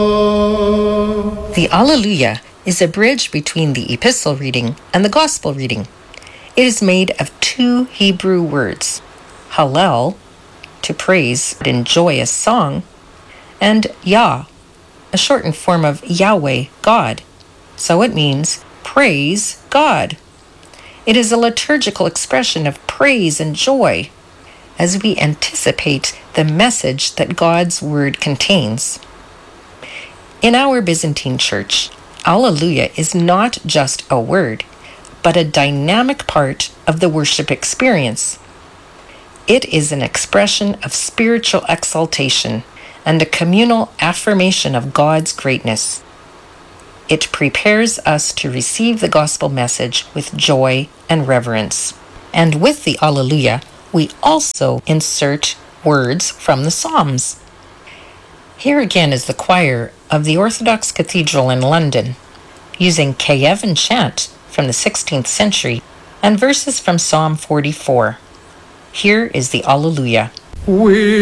The Alleluia is a bridge between the epistle reading and the gospel reading. It is made of two Hebrew words, Hallel, to praise in joyous song, and Yah, a shortened form of Yahweh, God. So it means, praise God. It is a liturgical expression of praise and joy as we anticipate the message that God's word contains. In our Byzantine Church, Alleluia is not just a word, but a dynamic part of the worship experience. It is an expression of spiritual exaltation and a communal affirmation of God's greatness. It prepares us to receive the gospel message with joy and reverence. And with the Alleluia, we also insert words from the Psalms. Here again is the choir of the Orthodox Cathedral in London, using Kievan chant from the 16th century and verses from Psalm 44. Here is the Alleluia.